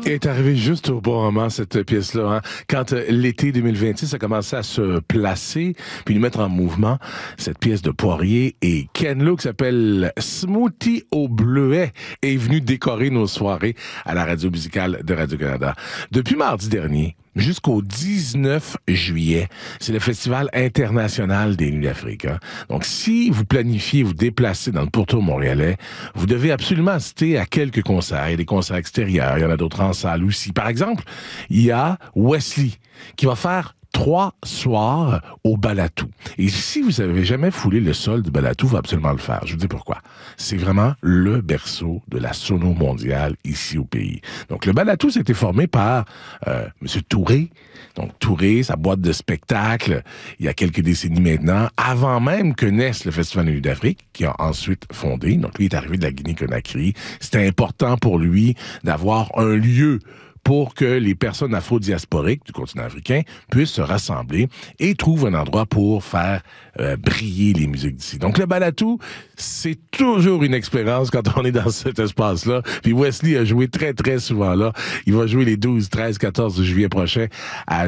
est arrivée juste au bon moment, cette pièce-là. Hein? Quand l'été 2026 a commencé à se placer, puis nous mettre en mouvement, cette pièce de Poirier et Ken Lo qui s'appelle Smoothie au bleuet est venu décorer nos soirées à la radio musicale de Radio-Canada. Depuis mardi dernier, jusqu'au 19 juillet, c'est le Festival international des Nuits d'Afrique. Hein? Donc, si vous planifiez vous déplacer dans le pourtour montréalais, vous devez absolument assister à quelques concerts. Il y a des concerts extérieurs, il y en a d'autres en salle aussi. Par exemple, il y a Wesley qui va faire 3 soirs au Balatou. Et si vous n'avez jamais foulé le sol du Balatou, il faut absolument le faire. Je vous dis pourquoi. C'est vraiment le berceau de la sono mondiale ici au pays. Donc, le Balatou, c'était formé par M. Touré. Donc, Touré, sa boîte de spectacle, il y a quelques décennies maintenant, avant même que naisse le Festival des Nuits d'Afrique, qui a ensuite fondé. Donc, lui est arrivé de la Guinée-Conakry. C'était important pour lui d'avoir un lieu pour que les personnes afro-diasporiques du continent africain puissent se rassembler et trouvent un endroit pour faire briller les musiques d'ici. Donc, le Balatou, c'est toujours une expérience quand on est dans cet espace-là. Puis Wesley a joué très, très souvent là. Il va jouer les 12, 13, 14 juillet prochain à